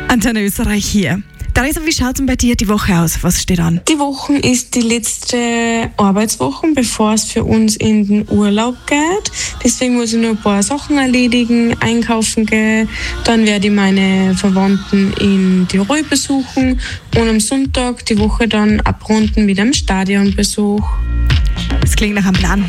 Antenne Österreich hier. Theresa, wie schaut es denn bei dir die Woche aus? Was steht an? Die Woche ist die letzte Arbeitswoche, bevor es für uns in den Urlaub geht. Deswegen muss ich noch ein paar Sachen erledigen, einkaufen gehen. Dann werde ich meine Verwandten in Tirol besuchen und am Sonntag die Woche dann abrunden mit einem Stadionbesuch. Das klingt nach einem Plan.